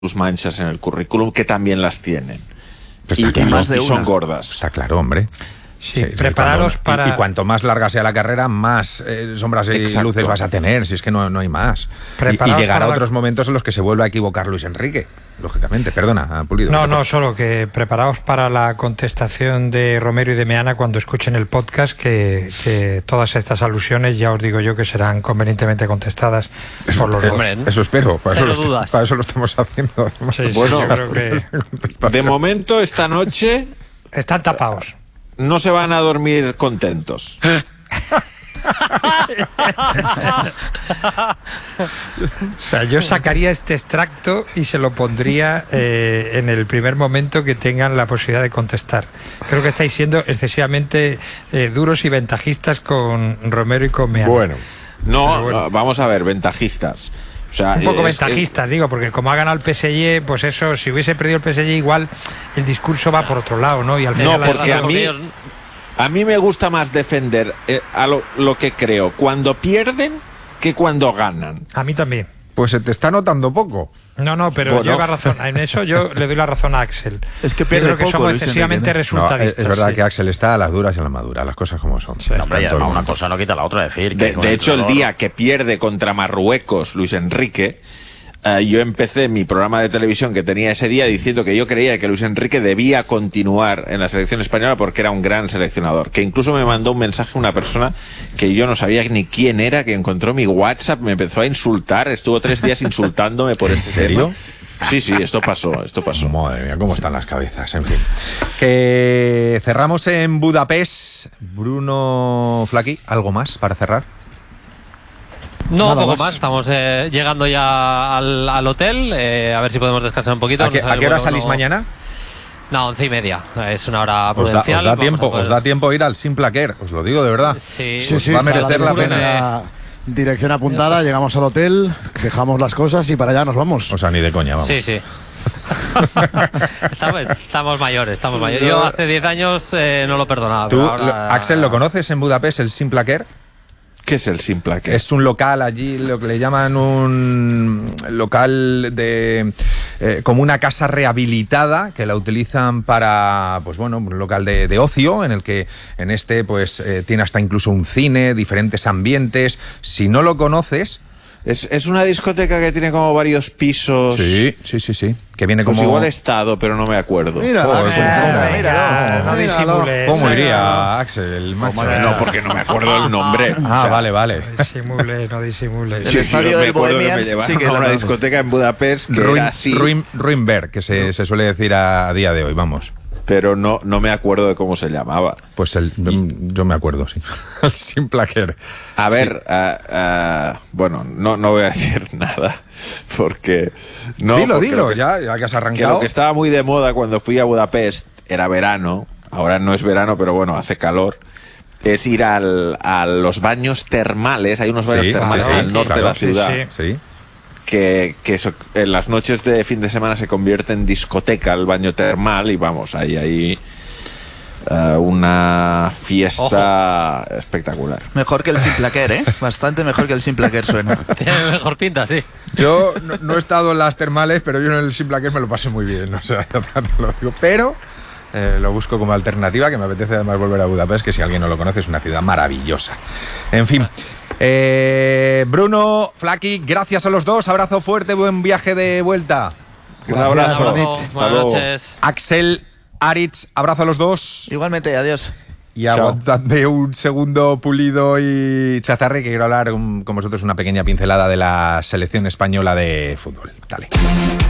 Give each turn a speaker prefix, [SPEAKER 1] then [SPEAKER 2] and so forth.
[SPEAKER 1] sus manchas en el currículum, que también las tienen.
[SPEAKER 2] Y
[SPEAKER 3] más de
[SPEAKER 1] son
[SPEAKER 3] una.
[SPEAKER 1] gordas.
[SPEAKER 2] Está claro, hombre.
[SPEAKER 4] Sí, prepararos para...
[SPEAKER 2] Y cuanto más larga sea la carrera, más sombras y
[SPEAKER 1] Exacto.
[SPEAKER 2] luces vas a tener, si es que no hay más. Y
[SPEAKER 4] Preparaos
[SPEAKER 2] llegar a
[SPEAKER 4] para
[SPEAKER 2] otros momentos en los que se vuelva a equivocar Luis Enrique, lógicamente. Perdona, Pulido.
[SPEAKER 4] No, solo que preparaos para la contestación de Romero y de Meana cuando escuchen el podcast, que todas estas alusiones ya os digo yo que serán convenientemente contestadas por los dos.
[SPEAKER 2] Eso espero, para
[SPEAKER 3] Cero
[SPEAKER 2] eso,
[SPEAKER 3] dudas.
[SPEAKER 2] para eso lo estamos haciendo.
[SPEAKER 4] Sí,
[SPEAKER 1] Bueno,
[SPEAKER 4] yo creo que
[SPEAKER 1] De momento, esta noche
[SPEAKER 4] están tapados.
[SPEAKER 1] no se van a dormir contentos.
[SPEAKER 4] O sea, yo sacaría este extracto y se lo pondría en el primer momento que tengan la posibilidad de contestar. Creo que estáis siendo excesivamente duros y ventajistas con Romero y con Meana.
[SPEAKER 1] Bueno,
[SPEAKER 4] Pero bueno.
[SPEAKER 1] vamos a ver, ventajistas. O sea,
[SPEAKER 4] Un poco ventajistas, digo, porque como ha ganado el PSG, pues eso, si hubiese perdido el PSG, igual el discurso va por otro lado, ¿no? Y al final
[SPEAKER 1] No, porque a mí me gusta más defender a lo que creo cuando pierden que cuando ganan.
[SPEAKER 4] a mí también.
[SPEAKER 2] Pues se te está notando poco.
[SPEAKER 4] No, pero
[SPEAKER 1] Bueno.
[SPEAKER 4] lleva razón. En eso yo le doy la razón a Axel.
[SPEAKER 3] Es que
[SPEAKER 4] yo
[SPEAKER 3] pierde
[SPEAKER 4] creo que
[SPEAKER 3] poco,
[SPEAKER 4] somos
[SPEAKER 3] Luis
[SPEAKER 4] excesivamente
[SPEAKER 3] Enrique, ¿no?
[SPEAKER 2] No,
[SPEAKER 4] resultadistas.
[SPEAKER 2] es verdad
[SPEAKER 4] sí.
[SPEAKER 2] que Axel está a las duras y a las maduras, las cosas como son.
[SPEAKER 4] Sí.
[SPEAKER 2] Está
[SPEAKER 5] Hombre, y
[SPEAKER 2] en todo el
[SPEAKER 5] además una
[SPEAKER 2] mundo.
[SPEAKER 5] cosa no quita la otra, decir que con
[SPEAKER 1] De hecho, el
[SPEAKER 5] entrenador-
[SPEAKER 1] día que pierde contra Marruecos Luis Enrique, yo empecé mi programa de televisión que tenía ese día diciendo que yo creía que Luis Enrique debía continuar en la selección española porque era un gran seleccionador. Que incluso me mandó un mensaje una persona que yo no sabía ni quién era, que encontró mi WhatsApp, me empezó a insultar, estuvo 3 días insultándome por ese
[SPEAKER 2] serio?
[SPEAKER 1] tema. Sí, esto pasó.
[SPEAKER 2] Madre mía, cómo están las cabezas, en fin. Que cerramos en Budapest. Bruno Flaqui, ¿algo más para cerrar?
[SPEAKER 6] No,
[SPEAKER 3] Nada
[SPEAKER 6] poco
[SPEAKER 3] más.
[SPEAKER 6] más. Estamos llegando ya al hotel. A ver si podemos descansar un poquito.
[SPEAKER 2] ¿A qué hora salís mañana?
[SPEAKER 6] No, 11:30. Es una hora
[SPEAKER 2] Os
[SPEAKER 6] prudencial.
[SPEAKER 2] da
[SPEAKER 6] Vamos a poder-
[SPEAKER 2] os da tiempo ir al Simplaquer, os lo digo de verdad.
[SPEAKER 6] Sí,
[SPEAKER 2] Pues va a
[SPEAKER 3] está
[SPEAKER 2] merecer la
[SPEAKER 3] dirección
[SPEAKER 2] pena.
[SPEAKER 3] Dirección apuntada, llegamos al hotel, dejamos las cosas y para allá nos vamos.
[SPEAKER 2] O sea, ni de coña, vamos.
[SPEAKER 6] Sí. estamos mayores. Yo hace 10 años no lo perdonaba.
[SPEAKER 2] ¿Tú,
[SPEAKER 6] pero ahora...
[SPEAKER 2] Axel, lo conoces en Budapest, el Simplaker?
[SPEAKER 1] ¿Qué es el Simplaquer?
[SPEAKER 2] Es un local allí, lo que le llaman un local de como una casa rehabilitada que la utilizan para, pues bueno, un local de ocio en el que en este pues tiene hasta incluso un cine, diferentes ambientes. Si no lo conoces,
[SPEAKER 1] Es una discoteca que tiene como varios pisos.
[SPEAKER 2] sí, que viene
[SPEAKER 1] Pues
[SPEAKER 2] como
[SPEAKER 1] igual he estado, pero no me acuerdo.
[SPEAKER 3] Mira,
[SPEAKER 2] Joder,
[SPEAKER 3] Axel,
[SPEAKER 2] ¿cómo?
[SPEAKER 3] mira,
[SPEAKER 4] no disimules.
[SPEAKER 2] ¿Cómo
[SPEAKER 4] Axel.
[SPEAKER 2] iría Axel, macho?
[SPEAKER 1] No, porque no me acuerdo el nombre.
[SPEAKER 2] Ah, vale.
[SPEAKER 4] No disimules.
[SPEAKER 3] El estadio
[SPEAKER 1] me
[SPEAKER 3] del
[SPEAKER 1] acuerdo que me
[SPEAKER 3] Bohemians
[SPEAKER 1] llevaron
[SPEAKER 3] sí que
[SPEAKER 1] a
[SPEAKER 3] lo
[SPEAKER 1] una
[SPEAKER 3] conozco.
[SPEAKER 1] discoteca en Budapest que era así,
[SPEAKER 2] Ruinberg, que se suele decir a día de hoy, vamos.
[SPEAKER 1] pero no me acuerdo de cómo se llamaba.
[SPEAKER 2] Pues yo me acuerdo, sí. El Simplaker.
[SPEAKER 1] A ver, bueno, no voy a decir nada, porque... No,
[SPEAKER 2] Dilo,
[SPEAKER 1] porque
[SPEAKER 2] dilo,
[SPEAKER 1] lo que-
[SPEAKER 2] ya que has
[SPEAKER 1] Que
[SPEAKER 2] arrancado.
[SPEAKER 1] lo que estaba muy de moda cuando fui a Budapest era verano, ahora no es verano, pero bueno, hace calor, es ir a los baños termales, hay unos baños
[SPEAKER 2] Sí,
[SPEAKER 1] termales
[SPEAKER 2] sí,
[SPEAKER 1] al
[SPEAKER 2] sí,
[SPEAKER 1] norte
[SPEAKER 2] claro,
[SPEAKER 1] de la ciudad,
[SPEAKER 2] Sí.
[SPEAKER 1] que en las noches de fin de semana se convierte en discoteca el baño termal y vamos, hay una fiesta espectacular.
[SPEAKER 3] Mejor que el Simplaquer, ¿eh? Bastante mejor que el Simplaquer suena.
[SPEAKER 6] Tiene mejor pinta, sí.
[SPEAKER 2] Yo no he estado en las termales, pero yo en el Simplaker me lo pasé muy bien, o sea, ya te lo digo. Pero lo busco como alternativa, que me apetece además volver a Budapest, que si alguien no lo conoce es una ciudad maravillosa. En fin, Bruno, Flaqui, gracias a los dos, abrazo fuerte, buen viaje de vuelta.
[SPEAKER 1] Un abrazo.
[SPEAKER 6] Buenas
[SPEAKER 1] Hasta luego.
[SPEAKER 6] noches.
[SPEAKER 2] Axel, Aritz, abrazo a los dos.
[SPEAKER 3] Igualmente, adiós.
[SPEAKER 2] Y aguantadme un segundo, Pulido y Chazarri, que quiero hablar con vosotros una pequeña pincelada de la selección española de fútbol. Dale.